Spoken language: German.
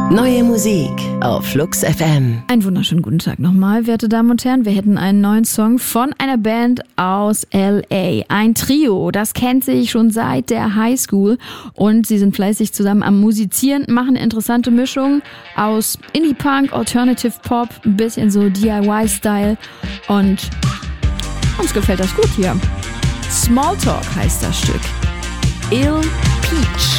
Neue Musik auf Flux FM. Einen wunderschönen guten Tag nochmal, werte Damen und Herren. Wir hätten einen neuen Song von einer Band aus L.A. Ein Trio, das kennt sich schon seit der Highschool und sie sind fleißig zusammen am Musizieren, machen eine interessante Mischung aus Indie-Punk, Alternative Pop, ein bisschen so DIY-Style und uns gefällt das gut hier. Smalltalk heißt das Stück. Ill Peach.